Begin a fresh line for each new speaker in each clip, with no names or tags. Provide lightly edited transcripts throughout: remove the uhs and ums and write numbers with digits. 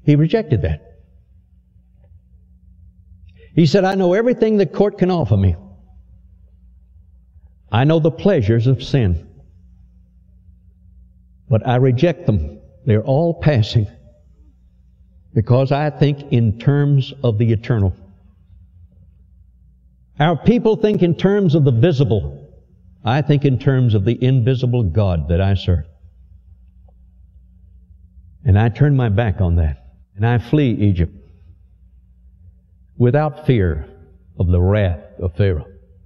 He rejected that. He said, I know everything the court can offer me. I know the pleasures of sin. But I reject them. They're all passing. Because I think in terms of the eternal. Our people think in terms of the visible. I think in terms of the invisible God that I serve. And I turn my back on that. And I flee Egypt without fear of the wrath of Pharaoh.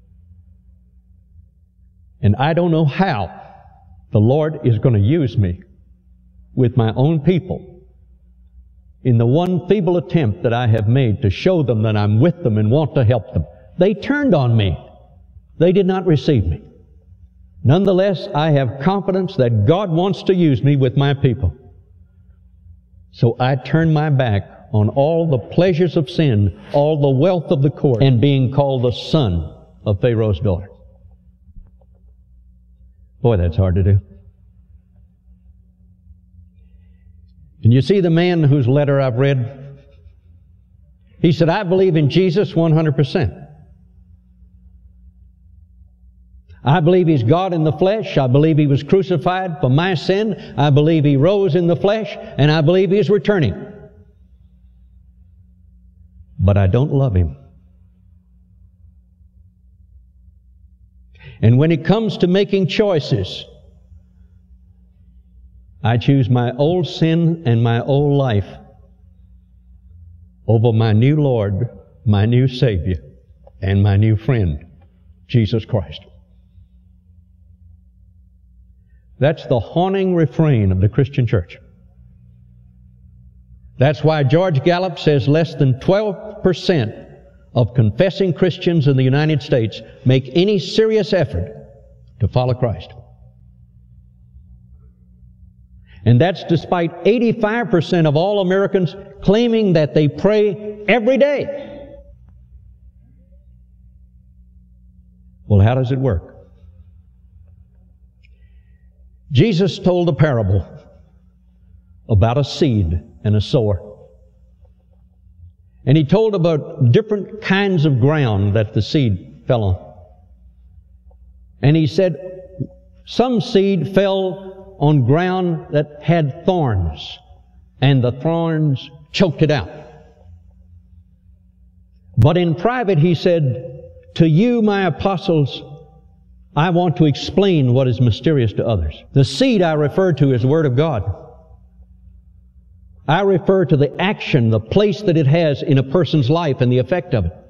And I don't know how the Lord is going to use me with my own people in the one feeble attempt that I have made to show them that I'm with them and want to help them. They turned on me. They did not receive me. Nonetheless, I have confidence that God wants to use me with my people. So I turn my back on all the pleasures of sin, all the wealth of the court, and being called the son of Pharaoh's daughter. Boy, that's hard to do. And you see the man whose letter I've read? He said, I believe in Jesus 100%. I believe He's God in the flesh. I believe He was crucified for my sin. I believe He rose in the flesh. And I believe He is returning. But I don't love Him. And when it comes to making choices, I choose my old sin and my old life over my new Lord, my new Savior, and my new friend, Jesus Christ. That's the haunting refrain of the Christian church. That's why George Gallup says less than 12% of confessing Christians in the United States make any serious effort to follow Christ. And that's despite 85% of all Americans claiming that they pray every day. Well, how does it work? Jesus told a parable about a seed and a sower. And He told about different kinds of ground that the seed fell on. And He said, some seed fell on ground that had thorns, and the thorns choked it out. But in private He said, to you, my apostles, I want to explain what is mysterious to others. The seed I refer to is the Word of God. I refer to the action, the place that it has in a person's life and the effect of it.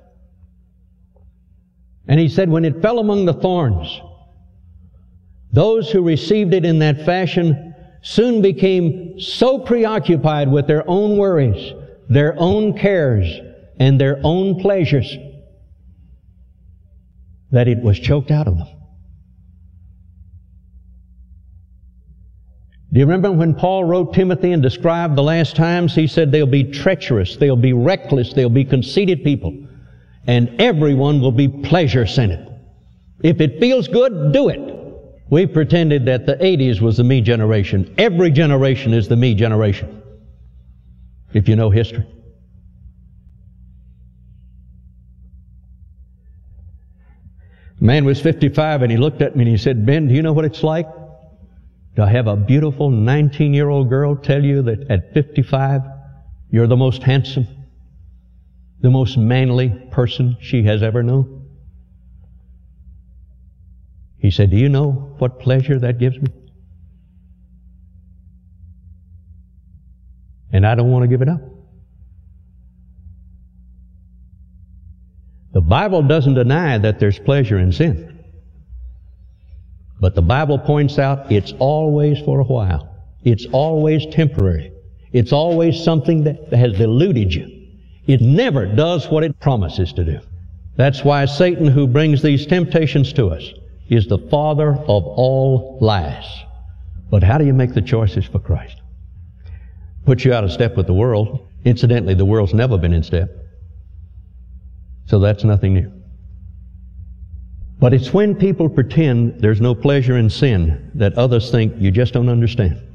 And He said, when it fell among the thorns, those who received it in that fashion soon became so preoccupied with their own worries, their own cares, and their own pleasures that it was choked out of them. Do you remember when Paul wrote Timothy and described the last times? He said they'll be treacherous, they'll be reckless, they'll be conceited people, and everyone will be pleasure-centered. If it feels good, do it. We pretended that the 80s was the me generation. Every generation is the me generation, if you know history. A man was 55 and he looked at me and he said, Ben, do you know what it's like to have a beautiful 19-year-old girl tell you that at 55 you're the most handsome, the most manly person she has ever known? He said, do you know what pleasure that gives me? And I don't want to give it up. The Bible doesn't deny that there's pleasure in sin. But the Bible points out it's always for a while. It's always temporary. It's always something that has deluded you. It never does what it promises to do. That's why Satan, who brings these temptations to us, is the father of all lies. But how do you make the choices for Christ? Puts you out of step with the world. Incidentally, the world's never been in step. So that's nothing new. But it's when people pretend there's no pleasure in sin that others think you just don't understand.